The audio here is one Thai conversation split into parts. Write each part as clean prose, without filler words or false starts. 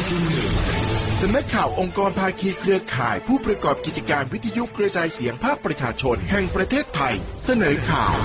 สำนักข่าวองค์กรภาคีเครือข่ายผู้ประกอบกิจการวิทยุกระจายเสียงภาคประชาชนแห่งประเทศไทยเสนอข่าว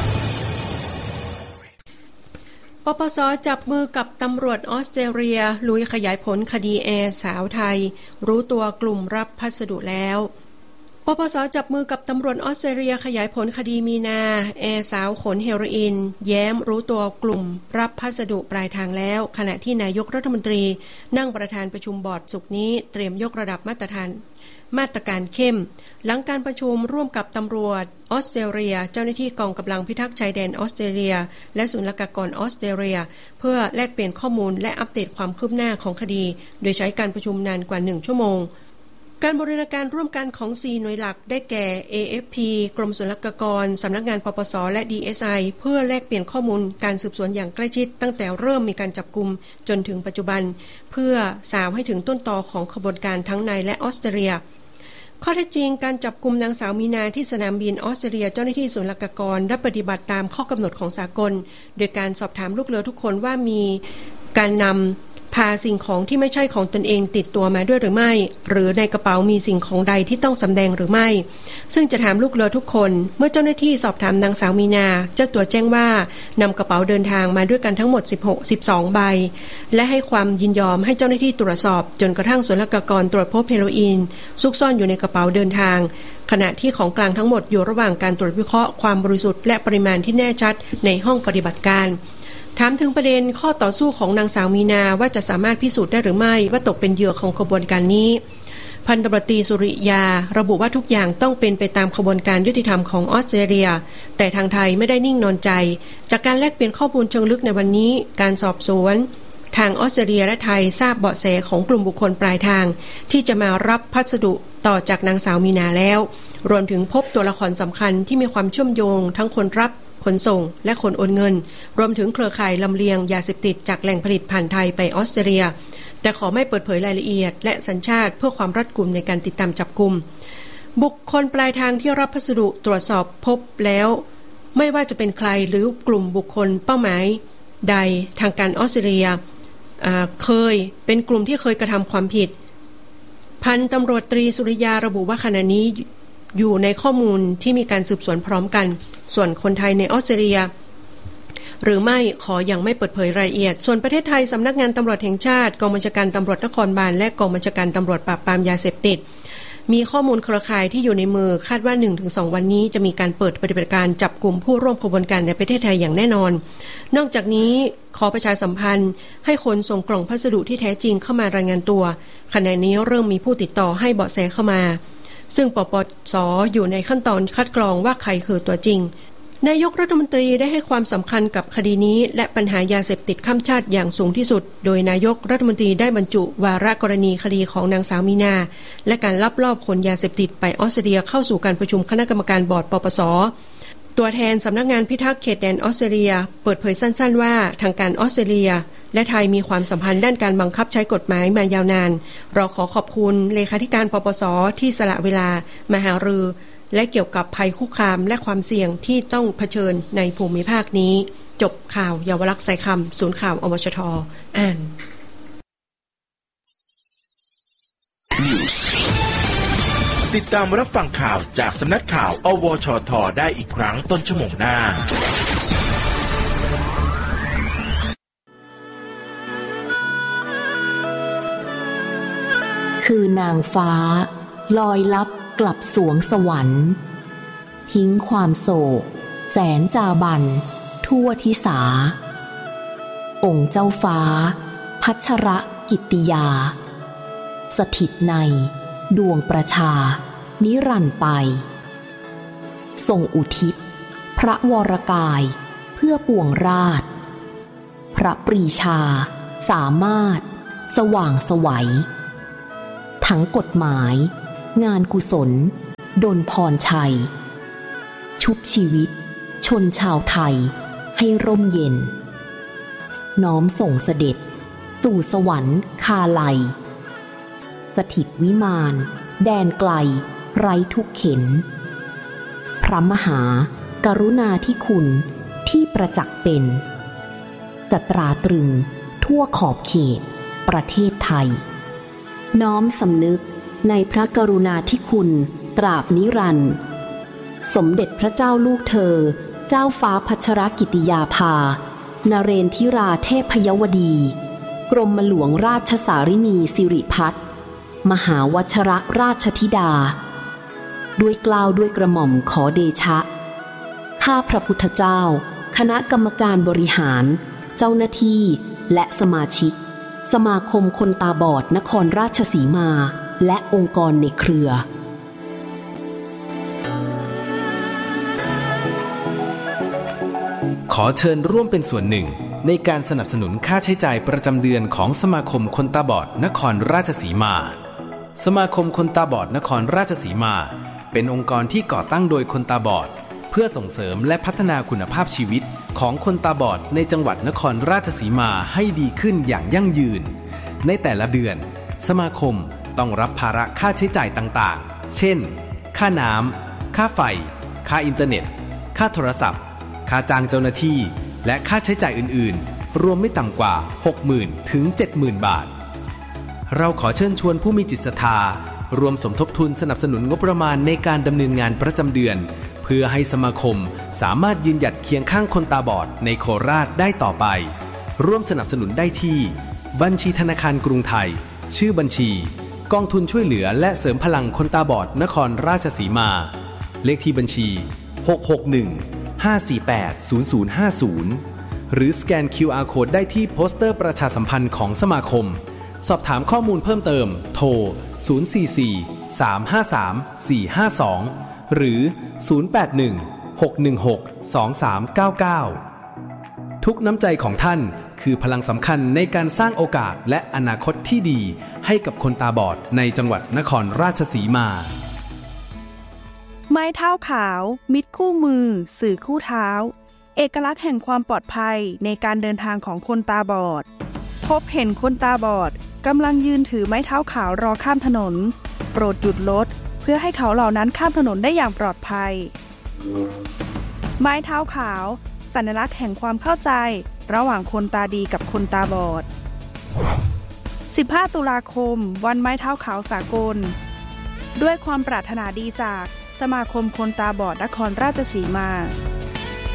ปปส.จับมือกับตำรวจออสเตรเลียลุยขยายผลคดีแอร์สาวไทยรู้ตัวกลุ่มรับพัสดุแล้วปปส.จับมือกับตำรวจออสเตรเลียขยายผลคดีมีนาแอร์สาวขนเฮโรอีนแย้มรู้ตัวกลุ่มรับพัสดุปลายทางแล้วขณะที่นายกรัฐมนตรีนั่งประธานประชุมบอร์ดศุกร์นี้เตรียมยกระดับมาตรการเข้มหลังการประชุมร่วมกับตำรวจออสเตรเลียเจ้าหน้าที่กองกำลังพิทักษ์ชายแดนออสเตรเลียและศุลกากรออสเตรเลียเพื่อแลกเปลี่ยนข้อมูลและอัปเดตความคืบหน้าของคดีโดยใช้การประชุมนานกว่า1ชั่วโมงการบูรณาการร่วมกันของ4หน่วยหลักได้แก่ AFP กรมศุลกากรสำนักงานปปสและ DSI เพื่อแลกเปลี่ยนข้อมูลการสืบสวนอย่างใกล้ชิดตั้งแต่เริ่มมีการจับกุมจนถึงปัจจุบันเพื่อสาวให้ถึงต้นตอของขบวนการทั้งในและออสเตรเลียข้อเท็จจริงการจับกุมนางสาวมีนาที่สนามบินออสเตรเลียเจ้าหน้าที่ศุลกากรได้ปฏิบัติตามข้อกำหนดของสากลโดยการสอบถามลูกเรือทุกคนว่ามีการนำพาสิ่งของที่ไม่ใช่ของตนเองติดตัวมาด้วยหรือไม่หรือในกระเป๋ามีสิ่งของใดที่ต้องสำแดงหรือไม่ซึ่งจะถามลูกเรือทุกคนเมื่อเจ้าหน้าที่สอบถามนางสาวมีนาเจ้าตัวแจ้งว่านำกระเป๋าเดินทางมาด้วยกันทั้งหมด12ใบและให้ความยินยอมให้เจ้าหน้าที่ตรวจสอบจนกระทั่งศุลกากรตรวจพบเฮโรอีนซุกซ่อนอยู่ในกระเป๋าเดินทางขณะที่ของกลางทั้งหมดอยู่ระหว่างการตรวจวิเคราะห์ความบริสุทธิ์และปริมาณที่แน่ชัดในห้องปฏิบัติการถามถึงประเด็นข้อต่อสู้ของนางสาวมีนาว่าจะสามารถพิสูจน์ได้หรือไม่ว่าตกเป็นเหยื่อของขบวนการนี้พันตำรวจตรีสุริยาระบุว่าทุกอย่างต้องเป็นไปตามขบวนการยุติธรรมของออสเตรเลียแต่ทางไทยไม่ได้นิ่งนอนใจจากการแลกเปลี่ยนข้อมูลเชิงลึกในวันนี้การสอบสวนทางออสเตรเลียและไทยทราบเบาะแสของกลุ่มบุคคลปลายทางที่จะมารับพัสดุต่อจากนางสาวมีนาแล้วรวมถึงพบตัวละครสำคัญที่มีความเชื่อมโยงทั้งคนรับขนส่งและคนโอนเงินรวมถึงเครือข่ายลำเลียงยาเสพติดจากแหล่งผลิตผ่านไทยไปออสเตรเลียแต่ขอไม่เปิดเผยรายละเอียดและสัญชาติเพื่อความรัดกุมในการติดตามจับกุมบุคคลปลายทางที่รับพัสดุตรวจสอบพบแล้วไม่ว่าจะเป็นใครหรือกลุ่มบุคคลเป้าหมายใดทางการออสเตรเลียเคยเป็นกลุ่มที่เคยกระทำความผิดพันตำรวจตรีสุริยาระบุว่าขณะนี้อยู่ในข้อมูลที่มีการสืบสวนพร้อมกันส่วนคนไทยในออสเตรเลียหรือไม่ขอยังไม่เปิดเผยรายละเอียดส่วนประเทศไทยสำนักงานตำรวจแห่งชาติกองบัญชาการตำรวจนครบาลและกองบัญชาการตำรวจปราบปรามยาเสพติดมีข้อมูลเครือข่ายที่อยู่ในมือคาดว่า 1-2 วันนี้จะมีการเปิดปฏิบัติการจับกลุ่มผู้ร่วมขบวนการในประเทศไทยอย่างแน่นอนนอกจากนี้ขอประชาสัมพันธ์ให้คนส่งกล่องพัสดุที่แท้จริงเข้ามารายงานตัวขณะนี้เริ่มมีผู้ติดต่อให้เบาะแสเข้ามาซึ่งปปส.อยู่ในขั้นตอนคัดกรองว่าใครคือตัวจริงนายกรัฐมนตรีได้ให้ความสำคัญกับคดีนี้และปัญหายาเสพติดข้ามชาติอย่างสูงที่สุดโดยนายกรัฐมนตรีได้บรรจุวาระกรณีคดีของนางสาวมีนาและการลักลอบขนยาเสพติดไปออสเตรเลียเข้าสู่การประชุมคณะกรรมการบอร์ดปปส.ตัวแทนสำนักงานพิทักษ์เขตแดนออสเตรเลียเปิดเผยสั้นๆว่าทางการออสเตรเลียและไทยมีความสัมพันธ์ด้านการบังคับใช้กฎหมายมายาวนานเราขอขอบคุณเลขาธิการปปส.ที่สละเวลามาหารือและเกี่ยวกับภัยคุกคามและความเสี่ยงที่ต้องเผชิญในภูมิภาคนี้จบข่าวเยาวลักษณ์สายคำศูนย์ข่าวอวชท.อ่านติดตามรับฟังข่าวจากสำนักข่าวอวชท.ได้อีกครั้งต้นชั่วโมงหน้าคือนางฟ้าลอยลับกลับสวงสวรรค์ทิ้งความโศกแสนจาบันทั่วทิสาองค์เจ้าฟ้าพัชรกิตติยาสถิตในดวงประชานิรันดร์ไปทรงอุทิศพระวรกายเพื่อปวงราชพระปรีชาสามารถสว่างไสวทั้งกฎหมายงานกุศลดลพรชัยชุบชีวิตชนชาวไทยให้ร่มเย็นน้อมส่งเสด็จสู่สวรรค์คาลัยสถิตวิมานแดนไกลไร้ทุกเข็ญพระมหากรุณาธิคุณที่ประจักษ์เป็นจะตราตรึงทั่วขอบเขตประเทศไทยน้อมสำนึกในพระกรุณาธิคุณตราบนิรันดร์สมเด็จพระเจ้าลูกเธอเจ้าฟ้าพัชรกิติยาภานเรนทิราเทพยวดีกรมหลวงราชสารินีสิริพัฒน์มหาวชรราชธิดาด้วยเกล้าด้วยกระหม่อมขอเดชะข้าพระพุทธเจ้าคณะกรรมการบริหารเจ้าหน้าที่และสมาชิกสมาคมคนตาบอดนครราชสีมาและองค์กรในเครือขอเชิญร่วมเป็นส่วนหนึ่งในการสนับสนุนค่าใช้จ่ายประจำเดือนของสมาคมคนตาบอดนครราชสีมาสมาคมคนตาบอดนครราชสีมาเป็นองค์กรที่ก่อตั้งโดยคนตาบอดเพื่อส่งเสริมและพัฒนาคุณภาพชีวิตของคนตาบอดในจังหวัดนครราชสีมาให้ดีขึ้นอย่างยั่งยืนในแต่ละเดือนสมาคมต้องรับภาระค่าใช้จ่ายต่างๆเช่นค่าน้ำค่าไฟค่าอินเทอร์เน็ตค่าโทรศัพท์ค่าจ้างเจ้าหน้าที่และค่าใช้จ่ายอื่นๆรวมไม่ต่ำกว่า 60,000 ถึง 70,000 บาทเราขอเชิญชวนผู้มีจิตศรัทธารวมสมทบทุนสนับสนุนงบประมาณในการดำเนินงานประจำเดือนเพื่อให้สมาคมสามารถยืนหยัดเคียงข้างคนตาบอดในโคราชได้ต่อไปร่วมสนับสนุนได้ที่บัญชีธนาคารกรุงไทยชื่อบัญชีกองทุนช่วยเหลือและเสริมพลังคนตาบอดนครราชสีมาเลขที่บัญชี661-548-0050หรือสแกน QR Code ได้ที่โปสเตอร์ประชาสัมพันธ์ของสมาคมสอบถามข้อมูลเพิ่มเติมโทร044-353-452หรือ081-616-2399ทุกน้ำใจของท่านคือพลังสำคัญในการสร้างโอกาสและอนาคตที่ดีให้กับคนตาบอดในจังหวัดนครราชสีมาไม้เท้าขาวมิตรคู่มือสื่อคู่เท้าเอกลักษณ์แห่งความปลอดภัยในการเดินทางของคนตาบอดพบเห็นคนตาบอดกำลังยืนถือไม้เท้าขาวรอข้ามถนนโปรดหยุดรถเพื่อให้เขาเหล่านั้นข้ามถนนได้อย่างปลอดภัยไม้เท้าขาวสัญลักษณ์แห่งความเข้าใจระหว่างคนตาดีกับคนตาบอด15 ตุลาคมวันไม้เท้าขาวสากลด้วยความปรารถนาดีจากสมาคมคนตาบอดนครราชสีมา